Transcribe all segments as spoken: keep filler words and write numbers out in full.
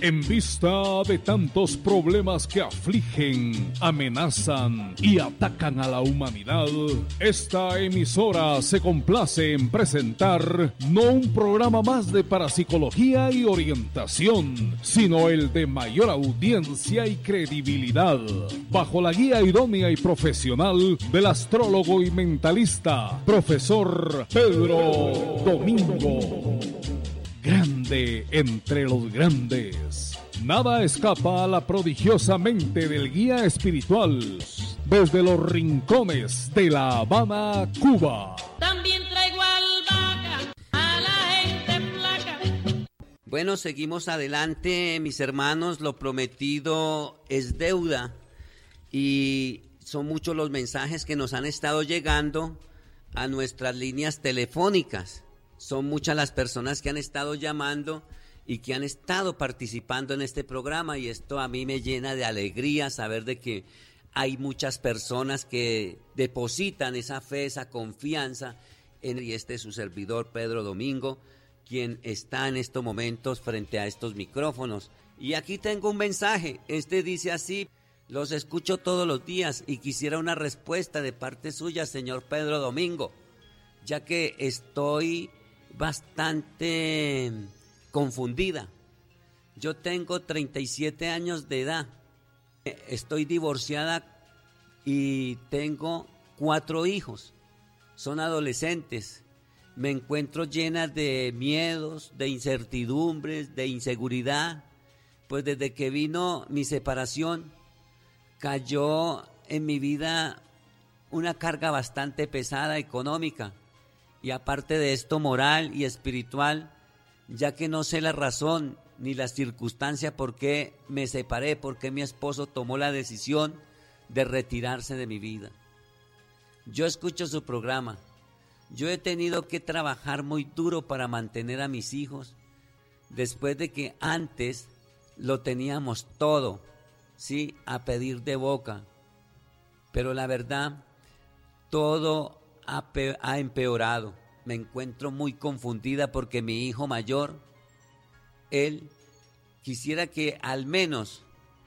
En vista de tantos problemas que afligen, amenazan y atacan a la humanidad, esta emisora se complace en presentar no un programa más de parapsicología y orientación, sino el de mayor audiencia y credibilidad, bajo la guía idónea y profesional del astrólogo y mentalista, profesor Pedro Domingo. Grande entre los grandes. Nada escapa a la prodigiosa mente del guía espiritual desde los rincones de La Habana, Cuba. También traigo albahaca a la gente flaca. Bueno, seguimos adelante, mis hermanos. Lo prometido es deuda. Y son muchos los mensajes que nos han estado llegando a nuestras líneas telefónicas. Son muchas las personas que han estado llamando y que han estado participando en este programa, y esto a mí me llena de alegría saber de que hay muchas personas que depositan esa fe, esa confianza en y este es su servidor Pedro Domingo, quien está en estos momentos frente a estos micrófonos. Y aquí tengo un mensaje, este dice así: los escucho todos los días y quisiera una respuesta de parte suya, señor Pedro Domingo, ya que estoy bastante confundida. Yo tengo treinta y siete años de edad, estoy divorciada y tengo cuatro hijos, son adolescentes. Me encuentro llena de miedos, de incertidumbres, de inseguridad, pues desde que vino mi separación cayó en mi vida una carga bastante pesada económica. Y aparte de esto, moral y espiritual, ya que no sé la razón ni la circunstancia por qué me separé, por qué mi esposo tomó la decisión de retirarse de mi vida. Yo escucho su programa. Yo he tenido que trabajar muy duro para mantener a mis hijos, después de que antes lo teníamos todo, sí, a pedir de boca. Pero la verdad, todo ha, pe- ha empeorado. Me encuentro muy confundida porque mi hijo mayor, él quisiera que al menos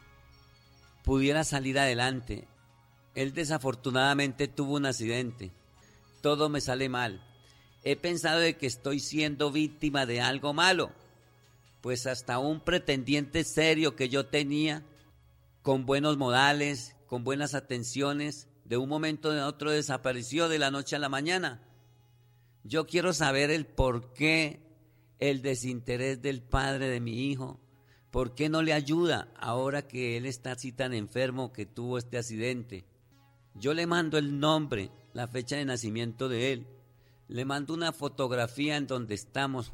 pudiera salir adelante. Él desafortunadamente tuvo un accidente. Todo me sale mal. He pensado de que estoy siendo víctima de algo malo, pues hasta un pretendiente serio que yo tenía, con buenos modales, con buenas atenciones, de un momento a otro desapareció de la noche a la mañana. Yo quiero saber el por qué, el desinterés del padre de mi hijo, por qué no le ayuda ahora que él está así tan enfermo, que tuvo este accidente. Yo le mando el nombre, la fecha de nacimiento de él, le mando una fotografía en donde estamos